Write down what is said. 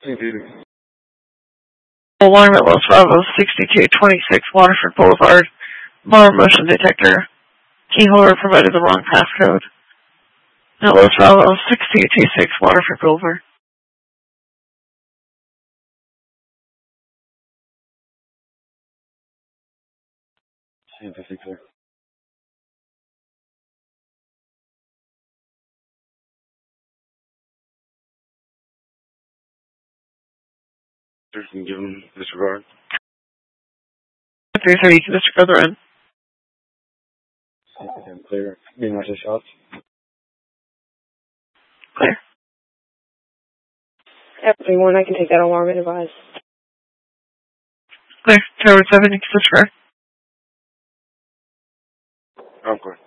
Alarm at Los Bravos, 6226 Waterford Boulevard. Alarm motion detector. Key holder provided the wrong passcode. At Los Bravos, 6226 Waterford Boulevard. You can give him disregard. Okay, so you can disregard the run. Clear. Being out of shots. Clear. Everyone, I can take that alarm and advise. Clear. Tower 7, you can disregard. Okay.